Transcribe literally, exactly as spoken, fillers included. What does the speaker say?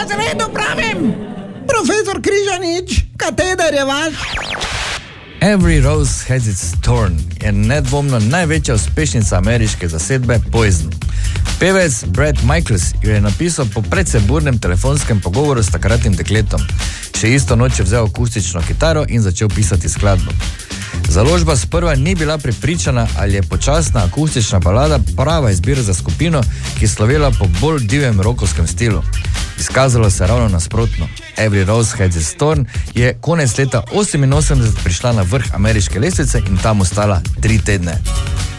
razredu pravim! Profesor Križanič, kateder je vaš? Every Rose Has Its Thorn je nedvomno največja uspešnica ameriške zasedbe Poison. Pevec Bret Michaels jo je napisal po precej burnem telefonskem pogovoru s takratnim dekletom. Še isto noč je vzel akustično kitaro in začel pisati skladbo. Založba sprva ni bila prepričana, ali je počasna akustična balada prava izbira za skupino, ki je slovela po bolj divjem rokovskem stilu. Izkazalo se ravno nasprotno. Every Rose Has Its Thorn je konec leta oseminosemdeset prišla na vrh ameriške lestvice in tam ostala tri tedne.